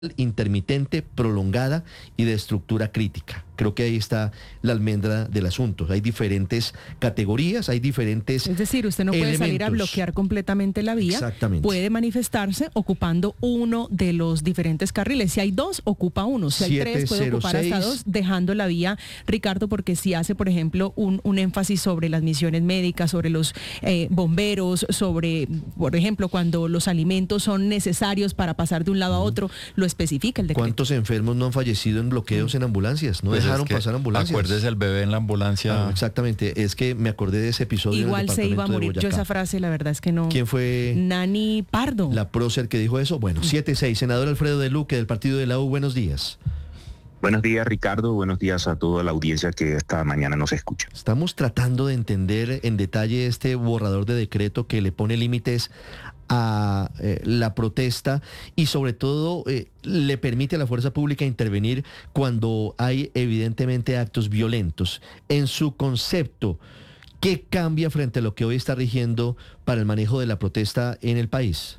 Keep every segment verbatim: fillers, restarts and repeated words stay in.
intermitente, prolongada y de estructura crítica. Creo que ahí está la almendra del asunto. Hay diferentes categorías, hay diferentes Es decir, usted no puede elementos. salir a bloquear completamente la vía. Exactamente. Puede manifestarse ocupando uno de los diferentes carriles. Si hay dos, ocupa uno. Si hay tres, puede ocupar hasta dos, dejando la vía, Ricardo, porque si hace, por ejemplo, un, un énfasis sobre las misiones médicas, sobre los eh, bomberos, sobre, por ejemplo, cuando los alimentos son necesarios para pasar de un lado a otro, lo especifica el decreto. ¿Cuántos enfermos no han fallecido en bloqueos en ambulancias? No Pues dejaron es que pasar ambulancias. Acuérdese el bebé en la ambulancia. Ah, exactamente, es que me acordé de ese episodio. Igual en el se iba a departamento de morir. Yo Boyacá. esa frase, la verdad es que no. ¿Quién fue? Nani Pardo. La prócer que dijo eso. Bueno, siete seis, senador Alfredo de Luque del partido de la U, buenos días. Buenos días, Ricardo. Buenos días a toda la audiencia que esta mañana nos escucha. Estamos tratando de entender en detalle este borrador de decreto que le pone límites a eh, la protesta y sobre todo eh, le permite a la fuerza pública intervenir cuando hay evidentemente actos violentos. En su concepto, ¿qué cambia frente a lo que hoy está rigiendo para el manejo de la protesta en el país?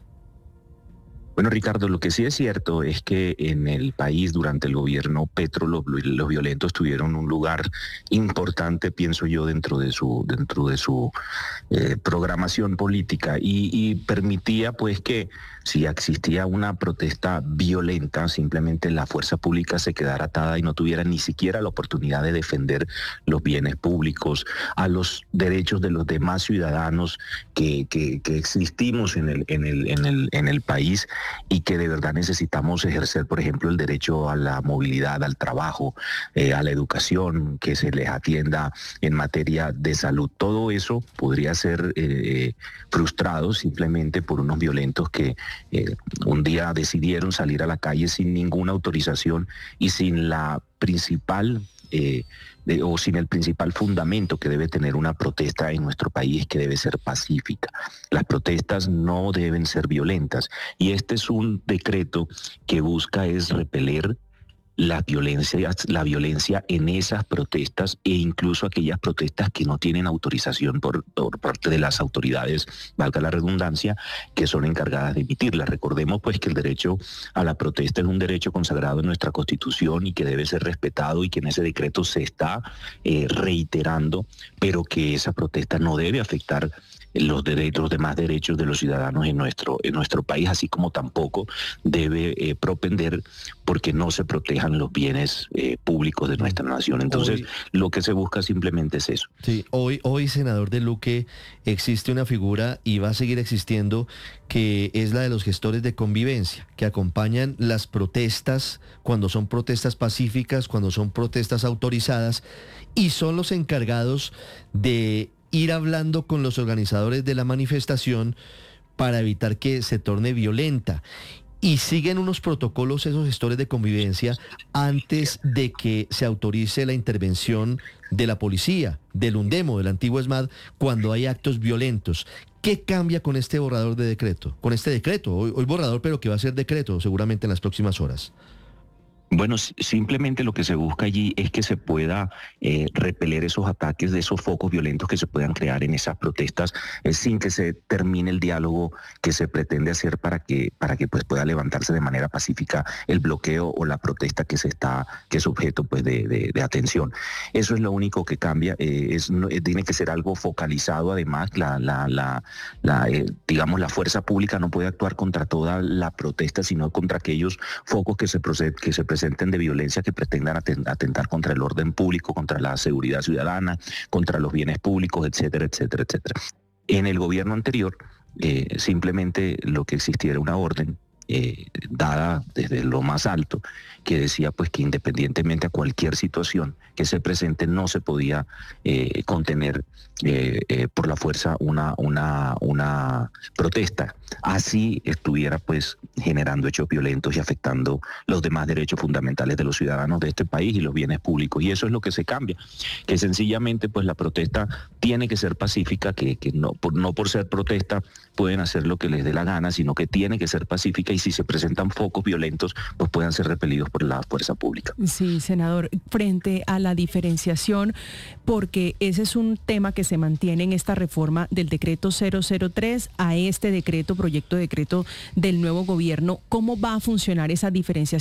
Bueno, Ricardo, lo que sí es cierto es que en el país durante el gobierno Petro los, los violentos tuvieron un lugar importante, pienso yo, dentro de su dentro de su eh, programación política y, y permitía pues que si existía una protesta violenta, simplemente la fuerza pública se quedara atada y no tuviera ni siquiera la oportunidad de defender los bienes públicos, a los derechos de los demás ciudadanos que, que, que existimos en el, en el, en el, en el país y que de verdad necesitamos ejercer, por ejemplo, el derecho a la movilidad, al trabajo, eh, a la educación, que se les atienda en materia de salud. Todo eso podría ser eh, frustrado simplemente por unos violentos que Eh, un día decidieron salir a la calle sin ninguna autorización y sin la principal eh, de, o sin el principal fundamento que debe tener una protesta en nuestro país, que debe ser pacífica. Las protestas no deben ser violentas y este es un decreto que busca es repeler la violencia, la violencia en esas protestas e incluso aquellas protestas que no tienen autorización por, por parte de las autoridades, valga la redundancia, que son encargadas de emitirlas. Recordemos pues que el derecho a la protesta es un derecho consagrado en nuestra Constitución y que debe ser respetado y que en ese decreto se está eh, reiterando, pero que esa protesta no debe afectar los derechos, los demás derechos de los ciudadanos en nuestro, en nuestro país, así como tampoco debe eh, propender porque no se protejan los bienes eh, públicos de nuestra nación. Entonces, hoy, lo que se busca simplemente es eso. Sí, hoy, hoy, senador de Luque, existe una figura y va a seguir existiendo que es la de los gestores de convivencia, que acompañan las protestas cuando son protestas pacíficas, cuando son protestas autorizadas y son los encargados de ir hablando con los organizadores de la manifestación para evitar que se torne violenta. Y siguen unos protocolos esos gestores de convivencia antes de que se autorice la intervención de la policía, del UNDEMO, del antiguo ESMAD, cuando hay actos violentos. ¿Qué cambia con este borrador de decreto? Con este decreto, hoy, hoy borrador, pero que va a ser decreto seguramente en las próximas horas. Bueno, simplemente lo que se busca allí es que se pueda eh, repeler esos ataques de esos focos violentos que se puedan crear en esas protestas eh, sin que se termine el diálogo que se pretende hacer para que para que pues pueda levantarse de manera pacífica el bloqueo o la protesta que se está que es objeto pues de, de, de atención. Eso es lo único que cambia. Eh, es, no, eh, tiene que ser algo focalizado. Además, la la la, la eh, digamos la fuerza pública no puede actuar contra toda la protesta, sino contra aquellos focos que se proced, que se presenten de violencia que pretendan atentar contra el orden público, contra la seguridad ciudadana, contra los bienes públicos, etcétera, etcétera, etcétera. En el gobierno anterior, eh, simplemente lo que existía era una orden eh, dada desde lo más alto, que decía pues que independientemente a cualquier situación que se presente no se podía eh, contener eh, eh, por la fuerza una, una, una protesta, así estuviera pues generando hechos violentos y afectando los demás derechos fundamentales de los ciudadanos de este país y los bienes públicos. Y eso es lo que se cambia, que sencillamente pues la protesta tiene que ser pacífica, que, que no, por, no por ser protesta pueden hacer lo que les dé la gana, sino que tiene que ser pacífica y si se presentan focos violentos, pues puedan ser repelidos por la fuerza pública. Sí, senador, frente a la diferenciación, porque ese es un tema que se mantiene en esta reforma del decreto cero cero tres a este decreto, proyecto de decreto del nuevo gobierno, ¿cómo va a funcionar esa diferenciación?